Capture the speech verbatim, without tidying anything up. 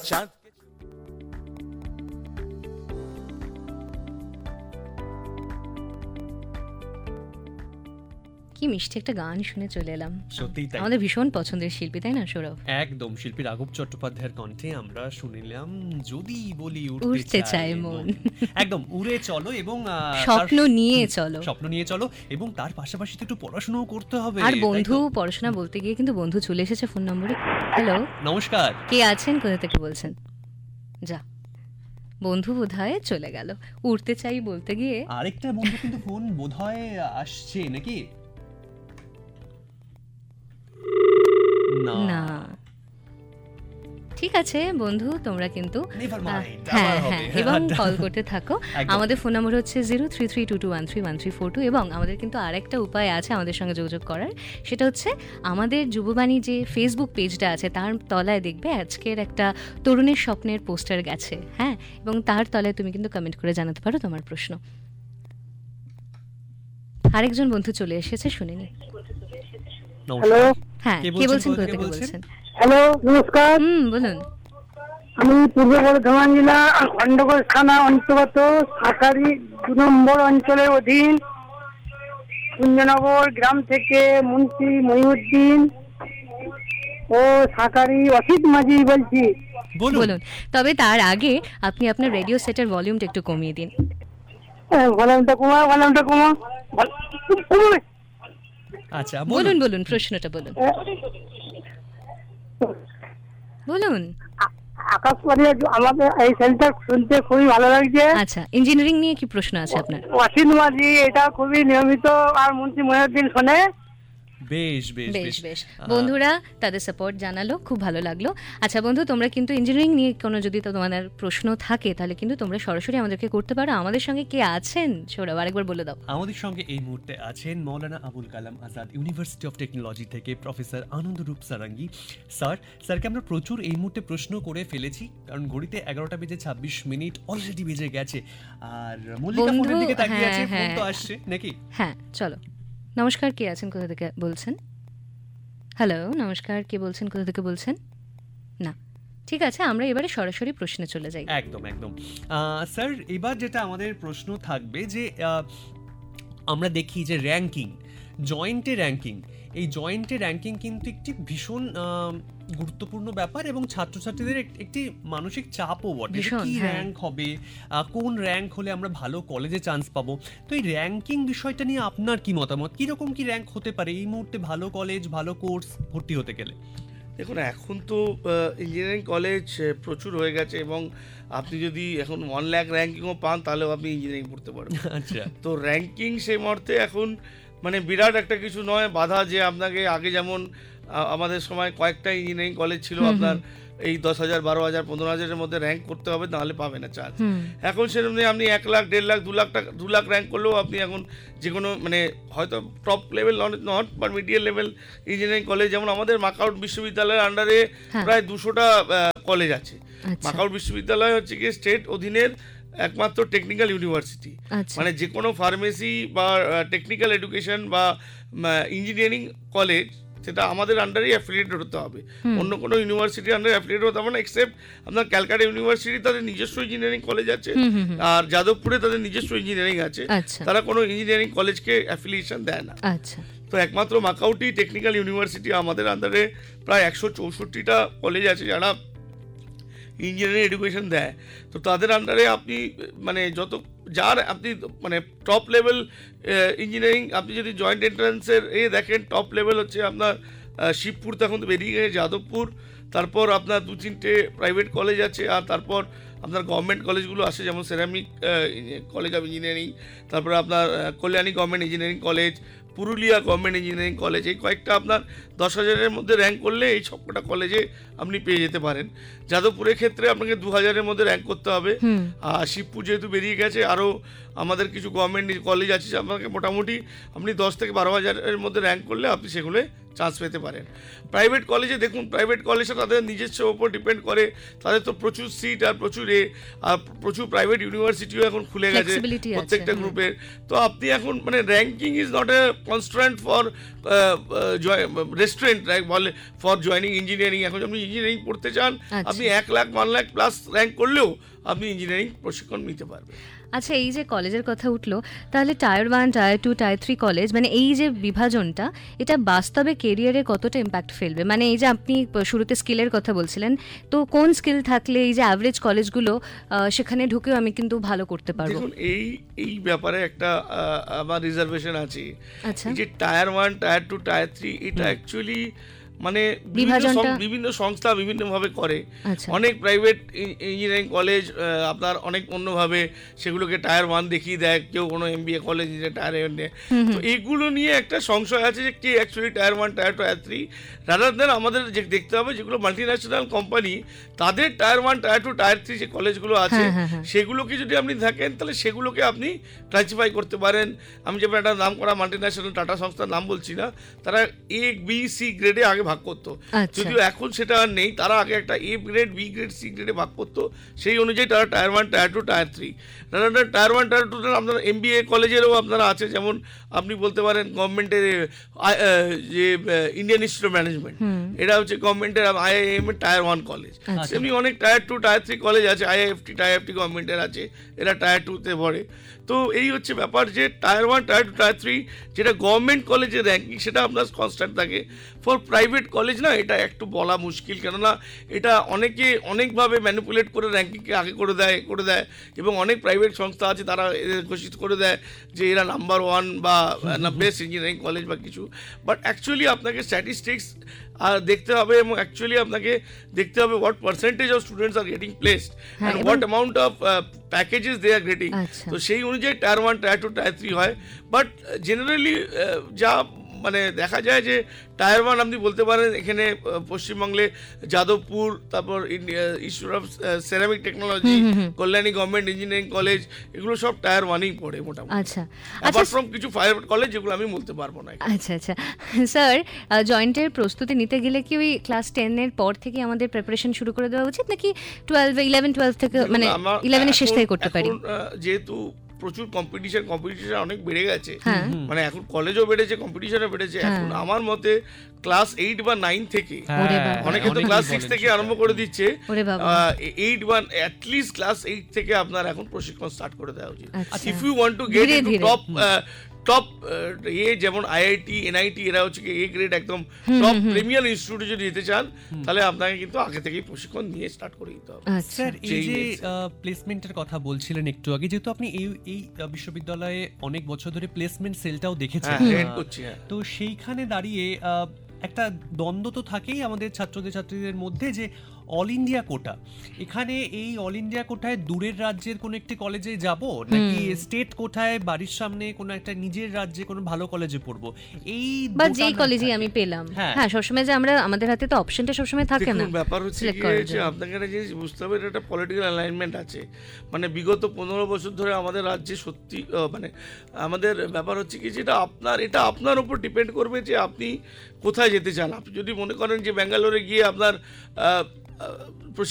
चांद কি মিষ্টি একটা গান শুনে চলে এলাম। সত্যি তাই, আমাদের ভীষণ পছন্দের শিল্পী, তাই না সৌরভ? একদম শিল্পী রাঘব চট্টোপাধ্যায়ের কণ্ঠে আমরা শুনিলাম যদি বলি উড়তে উড়তে চায় চায় মন। মন। একদম উড়ে চলো এবং আহ, স্বপ্ন তার- নিয়ে হুম, চলো। স্বপ্ন নিয়ে চলো এবং তার পাশাপাশি তো একটু পড়াশোনাও করতে হবে। আর তাই বন্ধু তো? পড়াশোনা বলতে গিয়ে কিন্তু বন্ধু চলে এসেছে ফোন নম্বরে। হ্যালো, নমস্কার। কে আছেন, কোথা থেকে বলছেন? যা, বন্ধু বোধহয় চলে গেল উড়তে চাই বলতে গিয়ে। আরেকটা বন্ধু কিন্তু ফোন বোধহয় আসছে নাকি? না না, ঠিক আছে বন্ধু, তোমরা কিন্তু Never আহ, mind, হ্যাঁ আবার হবে। হ্যাঁ এবং কল করতে থাকো। একদম। আমাদের ফোন নম্বর হচ্ছে zero three three two two one three one three four two এবং আমাদের কিন্তু আরেকটা উপায় আছে আমাদের সঙ্গে যোগাযোগ করার, সেটা হচ্ছে আমাদের যুববাণী যে ফেসবুক পেজটা আছে তার তলায় দেখবে আজকের একটা তরুণের স্বপ্নের পোস্টার গেছে, হ্যাঁ, এবং তার তলায় তুমি কিন্তু কমেন্ট করে জানাতে পারো তোমার প্রশ্ন। আরেকজন বন্ধু চলে এসেছে, শুনে নি। নমস্কার। হ্যাঁ, কে কে বলছেন, বলছেন, কোথা কোথা থেকে থেকে বলছেন? বলছেন? হ্যালো, নমস্কার। হুম, বলুন। আমি পূর্ব বর্ধমান জেলা খণ্ডঘোষ থানা অন্তর্গত সাকারি দু নম্বর অঞ্চলের অধীন কুঞ্জনগর গ্রাম থেকে মুন্সি মহিউদ্দিন ও সাকারি অসিত মাঝি বলছি। বলুন। বলুন, তবে তার আগে আপনি আপনার রেডিও সেটের ভলিউমটা একটু কমিয়ে দিন। ভলামটা কমা ভলামটা কমা কমা। আচ্ছা বলুন বলুন। বলুন, প্রশ্নটা বলুন বলুন। আকাশবাণী আমাদের এই সেন্টার শুনতে খুবই ভালো লাগছে। আচ্ছা, ইঞ্জিনিয়ারিং নিয়ে কি প্রশ্ন আছে আপনার? অসিত মাঝি এটা খুবই নিয়মিত আর মুন্সি মহিউদ্দিন শোনে। বেশ বেশ বেশ বেশ বেশ, আহ, বন্ধুরা তাদের সাপোর্ট জানালো, খুব ভালো লাগলো। আচ্ছা বন্ধু, তোমরা কিন্তু ইঞ্জিনিয়ারিং নিয়ে কোনো যদি তো তোমাদের প্রশ্ন থাকে তাহলে কিন্তু তোমরা সরাসরি আমাদেরকে করতে পারো। আমাদের সঙ্গে কে আছেন সৌরভ, আরেকবার বলে দাও। আমাদের সঙ্গে এই মুহূর্তে আছেন Maulana Abul Kalam Azad university of technology থেকে প্রফেসর আনন্দরূপ সারাঙ্গী স্যার। স্যারকে আমরা প্রচুর এই মুহূর্তে প্রশ্ন করে ফেলেছি, কারণ ঘড়িতে এগারোটা বেজে ছাব্বিশ মিনিট অলরেডি বেজে গেছে। আর মল্লিকা বন্ধু, ফোনের দিকে তাকিয়ে আছে, হ্যাঁ, ফোন তো হ্যাঁ। আসছে নাকি? হ্যাঁ, চলো। নমস্কার, কে আছেন, কোথা থেকে বলছেন? হ্যালো, নমস্কার, কে বলছেন, কোথা থেকে বলছেন? না, ঠিক আছে, আমরা এবারে সরাসরি প্রশ্নে চলে যাই। একদম একদম আহ, স্যার এবার যেটা আমাদের প্রশ্ন থাকবে যে আহ, আমরা দেখি যে র্যাঙ্কিং, জয়েন্টে র্যাঙ্কিং, এই জয়েন্টে র্যাঙ্কিং কিন্তু একটি ভীষণ আহ, গুরুত্বপূর্ণ ব্যাপার এবং ছাত্রছাত্রীদের এক- একটি মানসিক চাপও বটে। যে ভীষণ, কি হ্যাঁ। র্যাঙ্ক হবে, আহ, কোন র্যাঙ্ক হলে আমরা ভালো কলেজে চান্স পাবো। তো এই র্যাঙ্কিং বিষয়টা নিয়ে আপনার কি মতামত? কিরকম কি র্যাঙ্ক হতে পারে এই মুহূর্তে ভালো কলেজ ভালো কোর্স ভর্তি হতে গেলে? দেখুন, এখন তো ইঞ্জিনিয়ারিং কলেজ প্রচুর হয়ে গেছে এবং আপনি যদি এখন ওয়ান লাখ র্যাঙ্কিংও পান তাহলেও আপনি ইঞ্জিনিয়ারিং পড়তে পারবেন। আচ্ছা, তো র্যাঙ্কিং সেই মুহূর্তে এখন মানে বিরাট একটা কিছু নয় বাধা, যে আপনাকে আগে যেমন আহ, আমাদের সময় কয়েকটা ইঞ্জিনিয়ারিং কলেজ ছিল, আপনার এই দশ হাজার বারো হাজার পনেরো হাজারের মধ্যে র্যাঙ্ক করতে হবে, নাহলে পাবে না চান্স। হুম, এখন সেরকম নেই, আপনি এক লাখ দেড় লাখ দু লাখ টাকা দু লাখ র্যাঙ্ক করলেও আপনি এখন যে কোনো মানে হয়তো top level not but medium level engineering college, যেমন আমাদের মাকাউট বিশ্ববিদ্যালয়ের আন্ডারে হ্যাঁ। প্রায় দুশোটা কলেজ আছে। আচ্ছা মাকাউট বিশ্ববিদ্যালয় হচ্ছে কি স্টেট অধীনের একমাত্র টেকনিক্যাল ইউনিভার্সিটি, আচ্ছা মানে যে কোনো ফার্মেসি বা টেকনিক্যাল এডুকেশন বা ইঞ্জিনিয়ারিং কলেজ সেটা আমাদের আন্ডারেই অ্যাফিলিয়েটেড হতে হবে, অন্য কোনো ইউনিভার্সিটির আন্ডারে অ্যাফিলিয়েটেড হতে হবে না, এক্সেপ্ট আপনার ক্যালকাটা ইউনিভার্সিটি তাদের নিজস্ব ইঞ্জিনিয়ারিং কলেজ আছে, হুম, হুম, হুম। আর যাদবপুরে তাদের নিজস্ব ইঞ্জিনিয়ারিং আছে, আচ্ছা তারা কোনো ইঞ্জিনিয়ারিং কলেজকে অ্যাফিলিয়েশন দেয় না। আচ্ছা তো একমাত্র মাকাউটি টেকনিক্যাল ইউনিভার্সিটি, আমাদের আন্ডারে প্রায় একশো চৌষট্টিটা কলেজ আছে যারা ইঞ্জিনিয়ারিং এডুকেশন দেয়। তো তাদের আন্ডারে আপনি মানে যত যার আপনি মানে টপ লেভেল ইঞ্জিনিয়ারিং, আপনি যদি জয়েন্ট এন্ট্রান্সের এ দেখেন, টপ লেভেল হচ্ছে আপনার আহ, শিবপুর, তো এখন তো বেরিয়ে গেছে যাদবপুর, তারপর আপনার দু তিনটে প্রাইভেট কলেজ আছে, আর তারপর আপনার গভর্নমেন্ট কলেজগুলো আসে, যেমন সেরামিক কলেজ অফ ইঞ্জিনিয়ারিং, তারপরে আপনার আহ, Kalyani government engineering college, Purulia government engineering college, এই কয়েকটা আপনার দশ হাজারের মধ্যে র্যাঙ্ক করলে এই সবকটা কলেজে আপনি পেয়ে যেতে পারেন। যাদবপুরের ক্ষেত্রে আপনাকে দু হাজারের মধ্যে র্যাঙ্ক করতে হবে, হুম আর শিবপুর যেহেতু বেরিয়ে গেছে, আরও আমাদের কিছু গভর্নমেন্ট কলেজ আছে, আপনাকে মোটামুটি আপনি দশ থেকে বারো হাজারের মধ্যে র্যাঙ্ক করলে আপনি সেগুলো চান্স পেতে পারেন। প্রাইভেট কলেজে দেখুন, প্রাইভেট কলেজে তাদের নিজস্ব ওপর ডিপেন্ড করে, তাদের তো প্রচুর সিট আর প্রচুর এ আর প্রচুর প্রাইভেট ইউনিভার্সিটিও এখন খুলে গেছে Flexibility আছে, প্রত্যেকটা হুম। গ্রুপের। তো আপনি এখন মানে ranking is not a constant for restaurant বলে ফর জয়নিং ইঞ্জিনিয়ারিং। এখন আপনি ইঞ্জিনিয়ারিং পড়তে চান, আচ্ছা। আপনি এক lakh one lakh plus rank করলেও আপনি ইঞ্জিনিয়ারিং প্রশিক্ষণ নিতে পারবেন। আচ্ছা, এই যে কলেজের কথা উঠলো, তাহলে tier one, tyre two, tyre three college, মানে এই যে বিভাজনটা, এটা বাস্তবে কেরিয়ারে কতটা ইম্প্যাক্ট ফেলবে? মানে এই যে আপনি শুরুতে স্কিলের কথা বলছিলেন, তো কোন স্কিল থাকলে এই যে অ্যাভারেজ কলেজগুলো আহ, সেখানে ঢুকেও আমি কিন্তু ভালো করতে পারবো? দেখুন, এই এই ব্যাপারে একটা আহ, আমার রিজার্ভেশন আছে। আচ্ছা। এই যে tier one, tyre two, tyre three, এটা অ্যাকচুয়ালি মানে বিভিন্ন বিভাজনটা- সং- বিভিন্ন সংস্থা বিভিন্নভাবে করে। আচ্ছা। অনেক প্রাইভেট ইঞ্জিনিয়ারিং কলেজ আপনার অনেক অন্যভাবে সেগুলোকে টায়ার ওয়ান দেখিয়ে দেয়, কেউ কোনো এমবিএ কলেজ টায়ার ওয়ান দেয়। তো এইগুলো নিয়ে একটা সংশয় আছে যে কে actually tier one, tyre two, tyre three. Rather than আমাদের যে দেখতে হবে যেগুলো মাল্টিন্যাশনাল কোম্পানি, তাদের tier one, tyre two, tyre three যে কলেজগুলো আছে, হ্যাঁ, হ্যাঁ, হ্যাঁ। সেগুলোকে যদি আপনি থাকেন তাহলে সেগুলোকে আপনি ক্লাসিফাই করতে পারেন। আমি যেমন একটা নাম করা মাল্টিন্যাশনাল টাটা সংস্থার নাম বলছি না, তারা এ বি সি গ্রেডে আগে ভাগ করতো, আচ্ছা। যদিও এখন সেটা আর নেই। তারা আগে একটা A grade, B grade, C গ্রেডে ভাগ করতো, সেই অনুযায়ী তারা tier one, tyre two, tyre three. Tier one, tyre two আপনার এমবিএ কলেজেরও আপনারা আছে, যেমন আপনি বলতে পারেন গভর্নমেন্টের যে ইন্ডিয়ান ইনস্টিটিউট অফ ম্যানেজমেন্ট, এটা হচ্ছে গভর্নমেন্টের আইআইএম এর টায়ার ওয়ান কলেজ। এমনি অনেক tyre two, tyre three college আছে, আইআইএফটি, টায়ারএফটি গভর্নমেন্টের আছে, এরা টায়ার টুতে পড়ে। তো এই হচ্ছে ব্যাপার যে tier one, tyre two, tyre three যেটা গভর্নমেন্ট কলেজের র্যাঙ্কিং, সেটা আপনার কনস্ট্যান্ট থাকে। ফর প্রাইভেট কলেজ না, এটা একটু বলা মুশকিল, কেননা এটা অনেকে অনেকভাবে ম্যানিপুলেট করে র্যাঙ্কিংকে আগে করে দেয় করে দেয় এবং অনেক প্রাইভেট সংস্থা আছে তারা এদের ঘোষিত করে দেয় যে এরা নাম্বার ওয়ান বা না বেস্ট ইঞ্জিনিয়ারিং কলেজ বা কিছু। বাট অ্যাকচুয়ালি আপনাকে স্ট্যাটিস্টিক্স আর দেখতে হবে এবং অ্যাকচুয়ালি আপনাকে দেখতে হবে what percentage of students are getting placed and এবং- what amount of packages they are getting. আচ্ছা। তো সেই অনুযায়ী tier one, tyre two, tyre three হয়। বাট জেনারেলি যা মানে দেখা যায় যে টায়ার ওয়ান আপনি বলতে পারেন এখানে আহ, পশ্চিমবঙ্গে যাদবপুর, তারপর institute of ceramic technology, Kalyani government engineering college, এগুলো সব টায়ার ওয়ানেই পড়ে মোটামুটি। আচ্ছা আচ্ছা অ্যাপার্ট ফ্রম কিছু প্রাইভেট কলেজ যেগুলো আমি বলতে পারবো না। আচ্ছা আচ্ছা স্যার, জয়েন্টের প্রস্তুতি নিতে গেলে কি ওই ক্লাস টেনের পর থেকে আমাদের প্রিপারেশন শুরু করে দেওয়া উচিত, নাকি টুয়েলভ ইলেভেন টুয়েলভ থেকে, মানে আমার- ইলেভেনের শেষ এখন- থেকে করতে পারি? এখন, আহ, যেহেতু প্রচুর কম্পিটিশন কম্পিটিশন অনেক বেড়ে গেছে, হ্যাঁ। মানে এখন কলেজও বেড়েছে, কম্পিটিশনও বেড়েছে। এখন আমার মতে ক্লাস এইট বা নাইন থেকে, ওরে বাবা। অনেকে তো ক্লাস সিক্স থেকে আরম্ভ করে দিচ্ছে, ওরে বাবা। Eight one at least class eight থেকে আপনার এখন প্রশিক্ষণ স্টার্ট করে দেওয়া উচিত। আচ্ছা। If you want to get ধীরে ইনটু ধীরে। টপ টপ এ যেমন আইআইটি, এনআইটি, এরা হচ্ছে কি এ গ্রেড একদম টপ প্রিমিয়ার ইনস্টিটিউটে যদি যেতে চান, তাহলে আপনাকে কিন্তু আগে থেকেই প্রশিক্ষণ নিয়ে স্টার্ট করে দিতে হবে। আচ্ছা স্যার, এই যেই যে নেক্সট। প্লেসমেন্টের কথা বলছিলেন একটু আগে, যেহেতু আপনি এই এই আহ, বিশ্ববিদ্যালয়ে অনেক বছর ধরে প্লেসমেন্ট সেলটাও দেখেছেন, হ্যাঁ, head আহ, করছি, হ্যাঁ। তো সেইখানে দাঁড়িয়ে আহ, একটা দ্বন্দ্ব তো থাকেই আমাদের ছাত্রদের ছাত্রীদের মধ্যে, যে অল ইন্ডিয়া কোটা, এখানে এই অল ইন্ডিয়া কোটায় দূরের রাজ্যের কোনো একটি কলেজে যাব, নাকি স্টেট কোটায় বাড়ির সামনে কোনো একটা নিজের রাজ্যে কোনো ভালো কলেজে পড়বো, এই বা দুটা যেই না কলেজেই থাকে। আমি পেলাম, হ্যাঁ। হ্যাঁ সবসময় যে আমরা, আমাদের হাতে তো অপশনটা সবসময় থাকে না দেখুন, ব্যাপার হচ্ছে select কি করার যে জন্য। আপনাকে একটা জিনিস বুঝতে হবে, এটা একটা পলিটিক্যাল অ্যালাইনমেন্ট আছে। মানে বিগত পনেরো বছর ধরে আমাদের রাজ্যে সত্যি আহ, মানে আমাদের ব্যাপার হচ্ছে কি যেটা আপনার, এটা আপনার উপর ডিপেন্ড করবে যে আপনি কোথায় যেতে চান। আপনি যদি মনে করেন যে ব্যাঙ্গালোরে গিয়ে আপনার আহ, আহ,